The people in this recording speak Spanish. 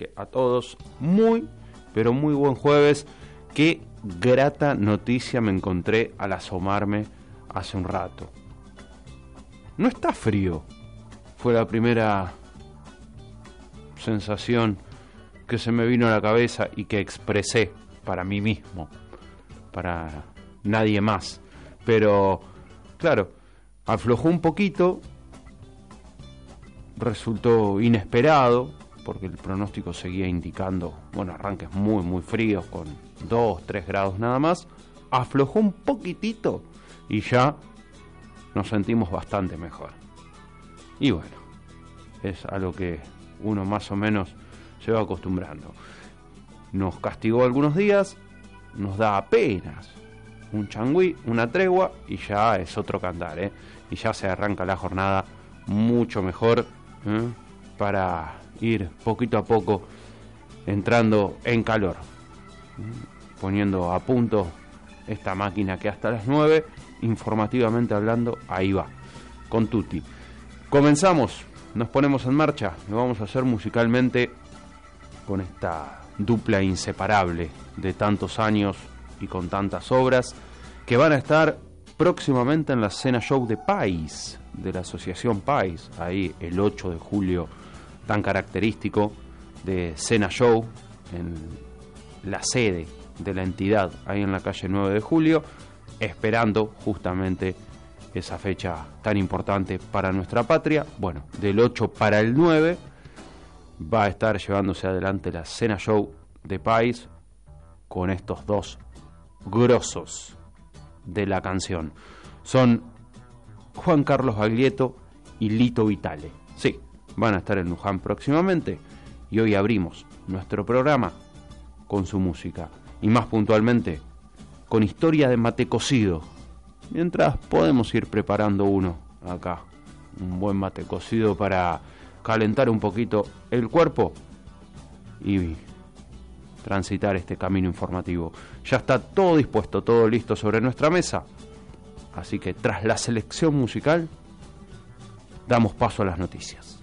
que a todos muy, pero muy buen jueves. Qué grata noticia me encontré al asomarme hace un rato. No está frío. Fue la primera sensación que se me vino a la cabeza y que expresé para mí mismo, para nadie más. Pero, claro, aflojó un poquito, resultó inesperado, porque el pronóstico seguía indicando, bueno, arranques muy, muy fríos, con 2, 3 grados nada más. Aflojó un poquitito y ya nos sentimos bastante mejor. Y bueno, es a lo que uno más o menos se va acostumbrando. Nos castigó algunos días, nos da apenas un changüí, una tregua, y ya es otro cantar, y ya se arranca la jornada mucho mejor, para ir poquito a poco entrando en calor, poniendo a punto esta máquina que hasta las 9, informativamente hablando, ahí va, con tutti. Comenzamos, nos ponemos en marcha, lo vamos a hacer musicalmente con esta dupla inseparable de tantos años y con tantas obras, que van a estar próximamente en la Cena Show de Pais, de la Asociación Pais, ahí el 8 de julio, tan característico de Cena Show, en la sede de la entidad, ahí en la calle 9 de julio, esperando justamente esa fecha tan importante para nuestra patria. Bueno, del 8 para el 9 va a estar llevándose adelante la Cena Show de Pais con estos dos grosos de la canción. Son Juan Carlos Baglietto y Lito Vitale. Sí, van a estar en Luján próximamente y hoy abrimos nuestro programa con su música y más puntualmente con Historia de mate cocido, mientras podemos ir preparando uno acá, un buen mate cocido para calentar un poquito el cuerpo y transitar este camino informativo. Ya está todo dispuesto, todo listo sobre nuestra mesa, así que tras la selección musical damos paso a las noticias.